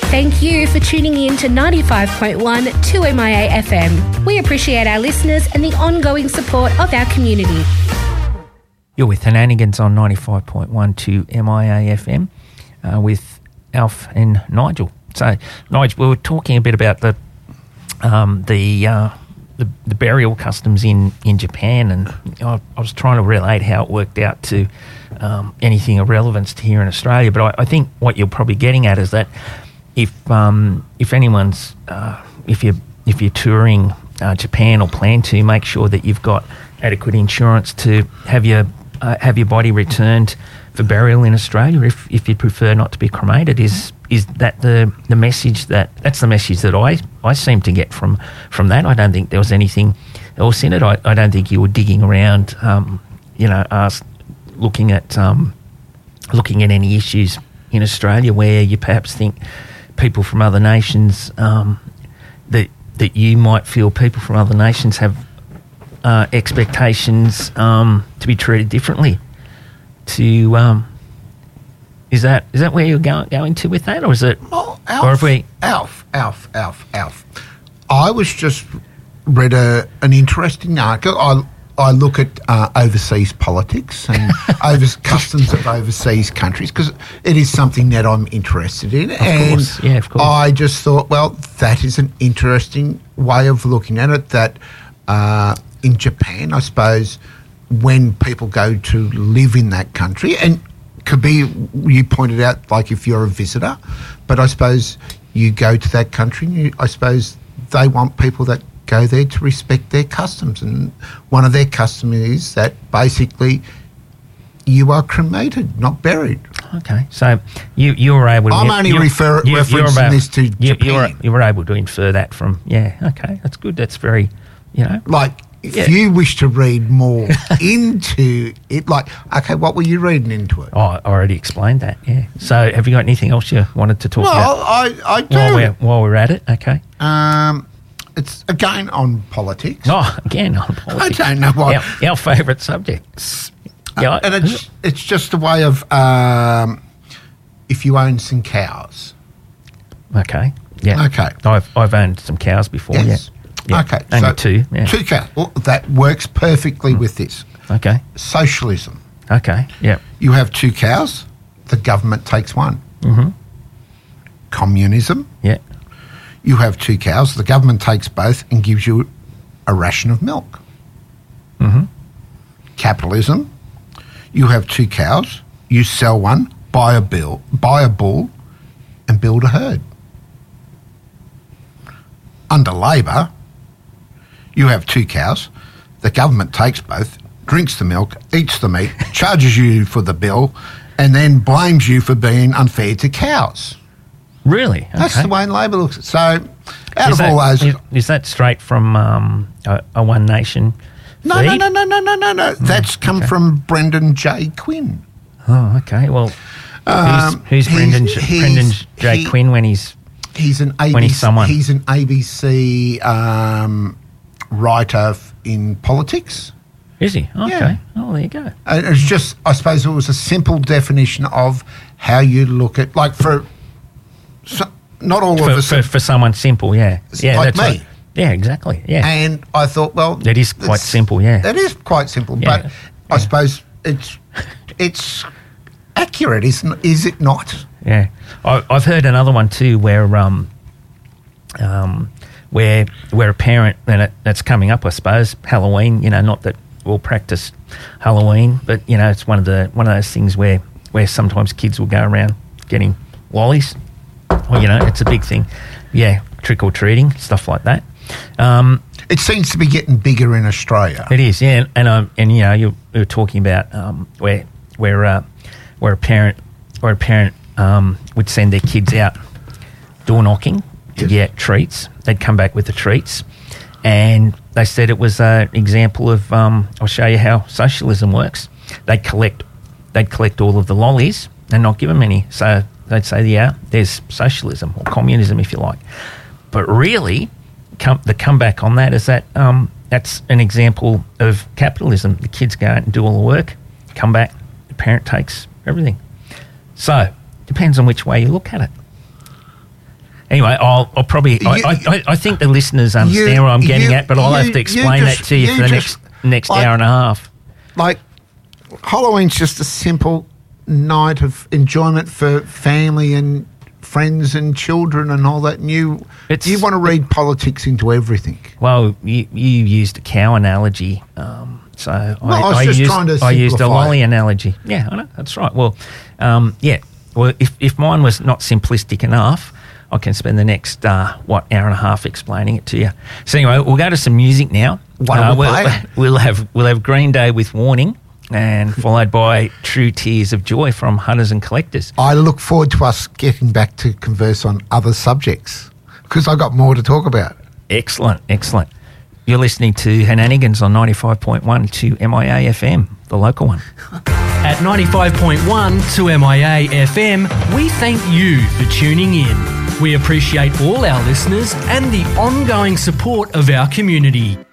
Thank you for tuning in to 95.1 2MIA FM. We appreciate our listeners and the ongoing support of our community. You're with Henanigans on 95.1 2MIA FM with Alf and Nigel. So, Nigel, we were talking a bit about the burial customs in Japan, and I was trying to relate how it worked out to anything of relevance to here in Australia. But I think what you're probably getting at is that if anyone's if you're touring Japan or plan to, make sure that you've got adequate insurance to have your body returned for burial in Australia. If you prefer not to be cremated, is that the message that's the message that I seem to get from that. I don't think there was anything else in it. I don't think you were digging around, looking at any issues in Australia where you perhaps think people from other nations that you might feel people from other nations have expectations to be treated differently. Is that where you're going to with that, or is it? Well, Alf. I was just read an interesting article. I look at overseas politics and customs of overseas countries because it is something that I'm interested in. Of course. I just thought, well, that is an interesting way of looking at it. That in Japan, I suppose, when people go to live in that country, and could be, you pointed out, like if you're a visitor, but I suppose you go to that country and I suppose they want people that go there to respect their customs, and one of their customs is that basically you are cremated, not buried. Okay, so you were able to... I'm only referencing this to Japan. You were able to infer that from... Yeah, okay, that's good. That's very, If you wish to read more into it, what were you reading into it? Oh, I already explained that, yeah. So have you got anything else you wanted to talk about? Well, I do. While we're at it, okay. It's again on politics. Oh, again on politics. I don't know what. Our favourite subject. Yeah, and it's just a way of if you own some cows. Okay, yeah. Okay. I've owned some cows before, yes. Yeah. Okay. Only two. Yeah. 2 cows. Well, that works perfectly with this. Okay. Socialism. Okay, yeah. You have 2 cows, the government takes one. Mm-hmm. Communism. Yeah. You have 2 cows, the government takes both and gives you a ration of milk. Mm-hmm. Capitalism. You have 2 cows, you sell one, buy a bull, and build a herd. Under Labor, you have 2 cows, the government takes both, drinks the milk, eats the meat, charges you for the bill, and then blames you for being unfair to cows. Really? Okay. That's the way Labor looks at it. So, out of all those... Is that straight from a One Nation feed? No. That's come from Brendan J. Quinn. Oh, okay. Well, who's Brendan J. Quinn when he's... He's an ABC writer in politics. Is he? Okay. Yeah. Oh, there you go. And it's just, I suppose it was a simple definition of how you look at, not all of us. For someone simple, yeah. Yeah, like that's me. Right. Yeah, exactly, yeah. And I thought, well... That is quite simple, yeah. That is quite simple, yeah. but I suppose it's accurate, is it not? Yeah. I've heard another one too where a parent, and that's coming up, I suppose, Halloween, not that we'll practice Halloween, but, it's one of those things where sometimes kids will go around getting lollies. Well, it's a big thing. Yeah, trick-or-treating, stuff like that. It seems to be getting bigger in Australia. It is, yeah. And you were talking about where a parent would send their kids out door knocking to get treats. They'd come back with the treats, and they said it was an example of I'll show you how socialism works. They'd collect all of the lollies and not give them any. So they'd say, yeah, there's socialism or communism, if you like. But really, the comeback on that is that that's an example of capitalism. The kids go out and do all the work, come back, the parent takes everything. So depends on which way you look at it. Anyway, I'll probably. I think the listeners understand what I'm getting at, but I'll have to explain that to you for the next hour and a half. Like, Halloween's just a simple night of enjoyment for family and friends and children and all that. And you want to read politics into everything. Well, you used a cow analogy, so I used a lolly analogy. Yeah, I know, that's right. Well, Well, if mine was not simplistic enough, I can spend the next, hour and a half explaining it to you. So anyway, we'll go to some music now. We'll have Green Day with Warning, and followed by True Tears of Joy from Hunters and Collectors. I look forward to us getting back to converse on other subjects, because I've got more to talk about. Excellent. You're listening to Henanigans on 95.1 to MIA FM, the local one. At 95.1 to MIA FM, we thank you for tuning in. We appreciate all our listeners and the ongoing support of our community.